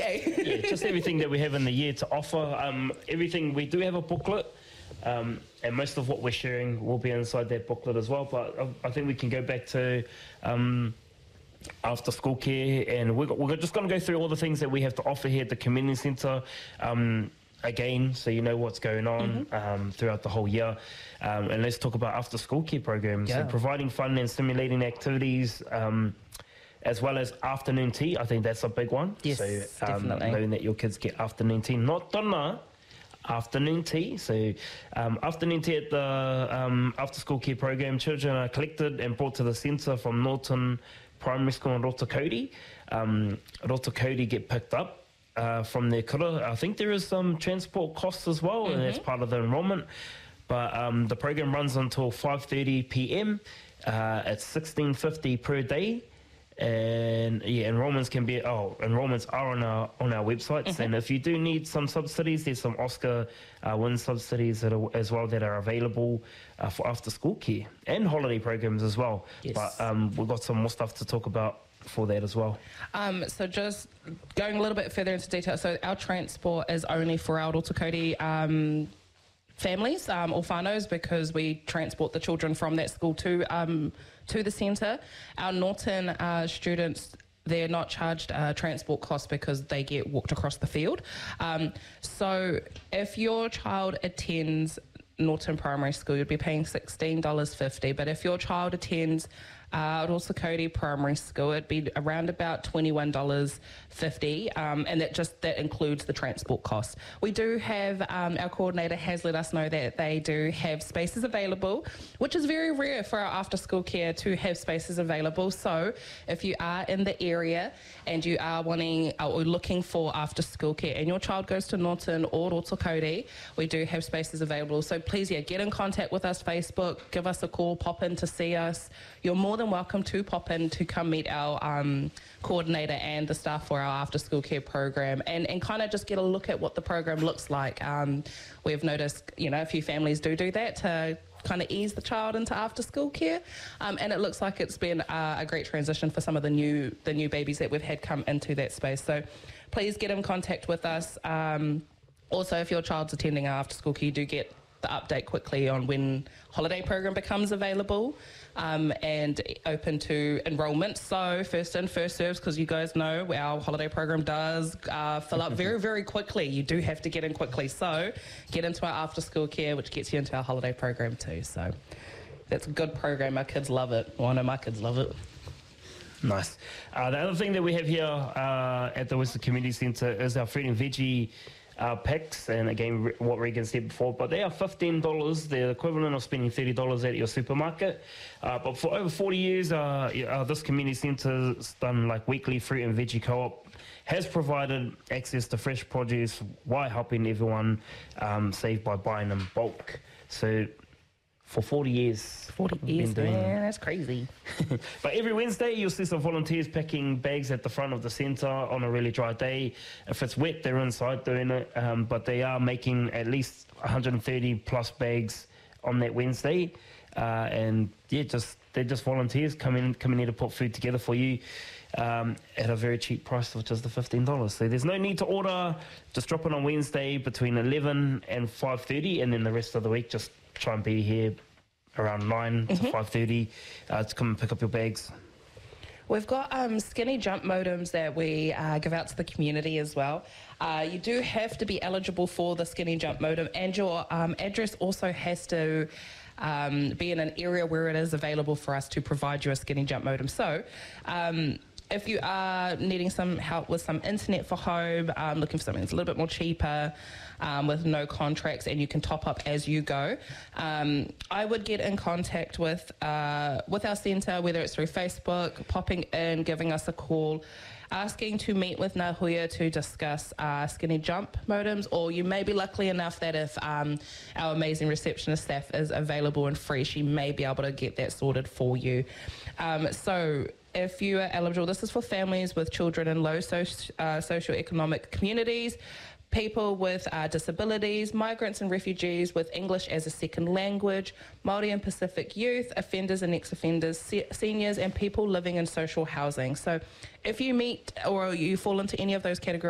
Yeah, just everything that we have in the year to offer. Everything, we do have a booklet, and most of what we're sharing will be inside that booklet as well. But I think we can go back to after school care, and we're just going to go through all the things that we have to offer here at the community centre. Again, so you know what's going on throughout the whole year. And let's talk about after school care programs. Yeah. So providing fun and stimulating activities, as well as afternoon tea. I think that's a big one. Yes, so definitely. knowing that your kids get afternoon tea, not dinner, afternoon tea. So afternoon tea at the after school care program, children are collected and brought to the centre from Norton Primary School in Rotorua. Rotorua get picked up from their kura. I think there is some transport costs as well, and that's part of the enrolment. But the program runs until 5:30 p.m. It's $16.50 per day, and enrollments are on our websites. And if you do need some subsidies, there's some Oscar Win subsidies that are, as well, that are available for after school care and holiday programs as well. Yes. But we've got some more stuff to talk about for that as well. So just going a little bit further into detail, so our transport is only for our Rotorua families or whānaus, because we transport the children from that school to the centre. Our Norton students, they're not charged transport costs because they get walked across the field. So if your child attends Norton Primary School, you'd be paying $16.50. But if your child attends Rotorua Primary School, it'd be around about $21.50, and that includes the transport costs. We do have, our coordinator has let us know that they do have spaces available, which is very rare for our after school care to have spaces available. So if you are in the area and you are wanting or looking for after school care and your child goes to Norton or Rotorua, we do have spaces available. So please, get in contact with us, Facebook, give us a call, pop in to see us. You're more than welcome to pop in to come meet our coordinator and the staff for our after school care program, and kind of just get a look at what the program looks like. We've noticed, a few families do that to kind of ease the child into after school care, and it looks like it's been a great transition for some of the new babies that we've had come into that space. So please get in contact with us. Also, if your child's attending our after school care, you do get the update quickly on when holiday program becomes available and open to enrolment. So first in, first serves, because you guys know our holiday program does fill up very, very quickly. You do have to get in quickly. So get into our after school care, which gets you into our holiday program too. So that's a good program. Our kids love it. Well, I know my kids love it. Nice. The other thing that we have here at the Western Community Centre is our fruit and veggie packs, and again, what Regan said before, but they are $15. They're the equivalent of spending $30 at your supermarket. But for over 40 years, this community centre's done like weekly fruit and veggie co-op, has provided access to fresh produce while helping everyone save by buying in bulk. So for 40 years. 40 years, man, that's crazy. But every Wednesday, you'll see some volunteers packing bags at the front of the centre on a really dry day. If it's wet, they're inside doing it. But they are making at least 130 plus bags on that Wednesday. And they're just volunteers coming here to put food together for you at a very cheap price, which is the $15. So there's no need to order. Just drop it on Wednesday between 11 and 5:30, and then the rest of the week, just try and be here around 9 to 5:30 to come and pick up your bags. We've got skinny jump modems that we give out to the community as well. You do have to be eligible for the skinny jump modem, and your address also has to be in an area where it is available for us to provide you a skinny jump modem. So if you are needing some help with some internet for home, looking for something that's a little bit more cheaper, with no contracts, and you can top up as you go, I would get in contact with our centre, whether it's through Facebook, popping in, giving us a call, asking to meet with Ngā to discuss skinny jump modems, or you may be lucky enough that if our amazing receptionist staff is available and free, she may be able to get that sorted for you. So if you are eligible, this is for families with children in low socioeconomic communities, people with disabilities, migrants and refugees with English as a second language, Māori and Pacific youth, offenders and ex-offenders, seniors, and people living in social housing. So if you meet or you fall into any of those categories,